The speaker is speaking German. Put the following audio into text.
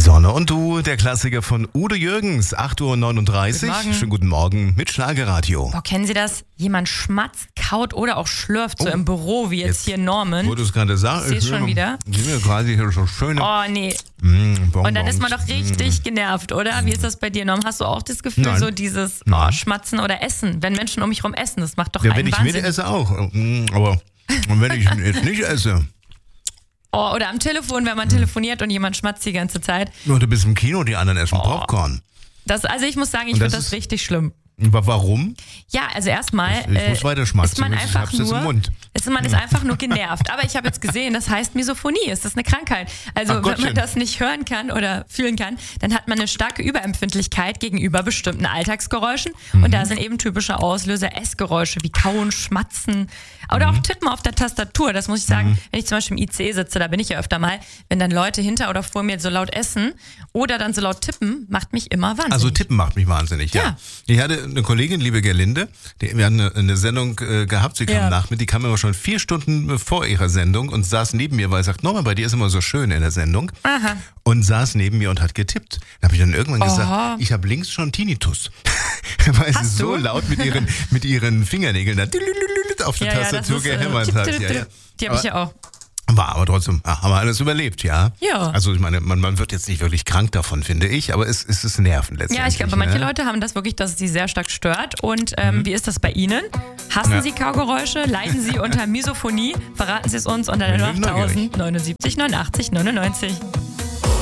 Sonne und du, der Klassiker von Udo Jürgens, 8:39 Uhr. Schönen guten Morgen mit Schlagerradio. Boah, kennen Sie das? Jemand schmatzt, kaut oder auch schlürft so im Büro, wie jetzt hier Norman. Wo du es gerade sagst. Ich sehe schon wieder. Die sind ja quasi hier so schöne. Oh, nee. Bonbons. Und dann ist man doch richtig genervt, oder? Wie ist das bei dir, Norman? Hast du auch das Gefühl, Nein. so dieses Schmatzen oder Essen? Wenn Menschen um mich rum essen, das macht doch Ja, einen wenn ich Wahnsinn. mit esse auch. Aber und wenn ich jetzt nicht esse. Oh, oder am Telefon, wenn man telefoniert und jemand schmatzt die ganze Zeit. Nur du bist im Kino, die anderen essen Popcorn. Also ich muss sagen, ich Und finde das das ist- richtig schlimm. Warum? Ja, also erstmal Ich muss weiter schmatzen, ist man sonst einfach hab's jetzt im nur, Mund. man ist einfach nur genervt. Aber ich habe jetzt gesehen, das heißt Misophonie. Ist das eine Krankheit? Also Ach wenn Gottchen. man das nicht hören kann oder fühlen kann, dann hat man eine starke Überempfindlichkeit gegenüber bestimmten Alltagsgeräuschen. Und da sind eben typische Auslöser Essgeräusche wie Kauen, Schmatzen oder auch Tippen auf der Tastatur. Das muss ich sagen, wenn ich zum Beispiel im ICE sitze, da bin ich ja öfter mal, wenn dann Leute hinter oder vor mir so laut essen oder dann so laut tippen, macht mich immer wahnsinnig. Also Tippen macht mich wahnsinnig, ja. Ja. Ich hatte eine Kollegin, liebe Gerlinde, wir hatten eine Sendung gehabt, sie kam Ja. nach mir, die kam immer schon 4 Stunden vor ihrer Sendung und saß neben mir, weil sie sagt, Norman, bei dir ist immer so schön in der Sendung. Aha. Und saß neben mir und hat getippt. Da habe ich dann irgendwann gesagt, ich habe links schon Tinnitus. Weil sie Hast so du? laut mit ihren Fingernägeln da auf die Tastatur gehämmert hat. Ja. Die habe ich ja auch. War aber trotzdem, haben wir alles überlebt, ja? Ja. Also ich meine, man wird jetzt nicht wirklich krank davon, finde ich, aber es ist Nerven letztendlich. Ja, ich glaube, manche ne? Leute haben das wirklich, dass es sie sehr stark stört. Und wie ist das bei Ihnen? Hassen Ja. Sie Kaugeräusche? Leiden Sie unter Misophonie? Verraten Sie es uns unter der Ich bin neugierig. 8000 79 89 99.